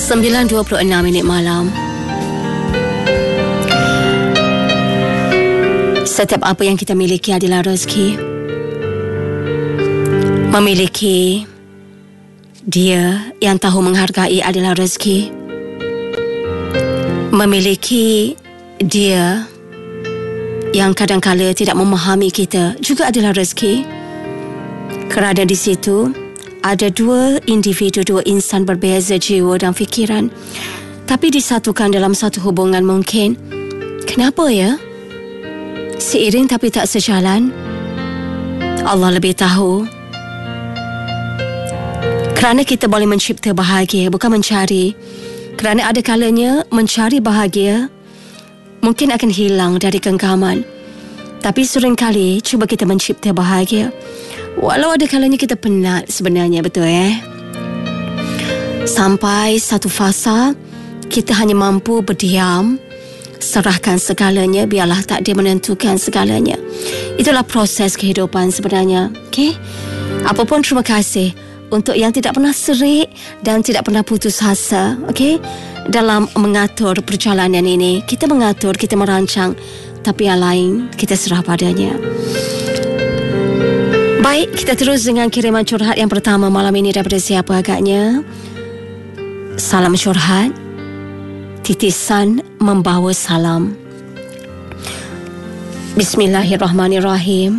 9.26 malam. Setiap apa yang kita miliki adalah rezeki. Memiliki dia yang tahu menghargai adalah rezeki. Memiliki dia yang kadang-kala tidak memahami kita juga adalah rezeki. Kerana di situ ada dua individu, dua insan berbeza jiwa dan fikiran, tapi disatukan dalam satu hubungan mungkin. Kenapa ya? Seiring tapi tak sejalan. Allah lebih tahu. Kerana kita boleh mencipta bahagia, bukan mencari. Kerana ada kalanya mencari bahagia mungkin akan hilang dari genggaman. Tapi seringkali cuba kita mencipta bahagia, walau ada kalanya kita penat sebenarnya, betul Sampai satu fasa kita hanya mampu berdiam, serahkan segalanya, biarlah takdir menentukan segalanya. Itulah proses kehidupan sebenarnya. Okey? Apapun, terima kasih untuk yang tidak pernah serik dan tidak pernah putus asa. Okey? Dalam mengatur perjalanan ini, kita mengatur, kita merancang, tapi yang lain kita serah padanya. Baik, kita terus dengan kiriman curhat yang pertama malam ini daripada siapa agaknya. Salam curhat, titisan membawa salam. Bismillahirrahmanirrahim.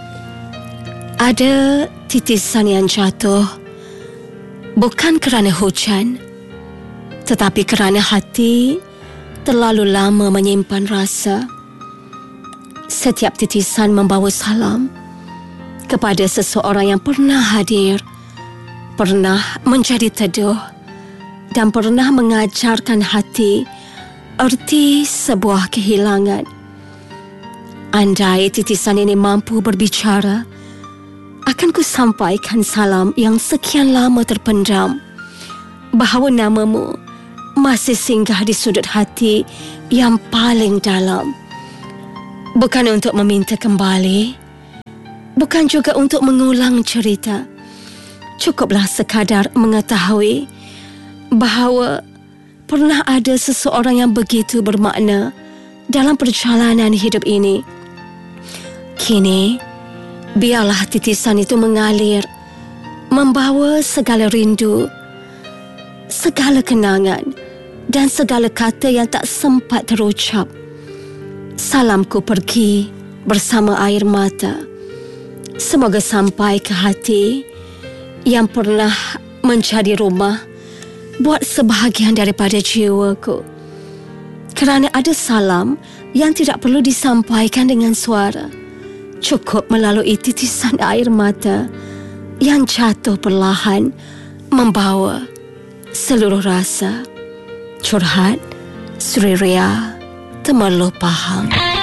Ada titisan yang jatuh bukan kerana hujan, tetapi kerana hati terlalu lama menyimpan rasa. Setiap titisan membawa salam kepada seseorang yang pernah hadir, pernah menjadi teduh, dan pernah mengajarkan hati erti sebuah kehilangan. Andai titisan ini mampu berbicara, akan ku sampaikan salam yang sekian lama terpendam, bahawa namamu masih singgah di sudut hati yang paling dalam. Bukan untuk meminta kembali, bukan juga untuk mengulang cerita. Cukuplah sekadar mengetahui bahawa pernah ada seseorang yang begitu bermakna dalam perjalanan hidup ini. Kini, biarlah titisan itu mengalir, membawa segala rindu, segala kenangan, dan segala kata yang tak sempat terucap. Salamku pergi bersama air mata. Semoga sampai ke hati yang pernah menjadi rumah buat sebahagian daripada jiwaku. Kerana ada salam yang tidak perlu disampaikan dengan suara. Cukup melalui titisan air mata yang jatuh perlahan, membawa seluruh rasa. Curhat Sri Ria Temerloh Pahang.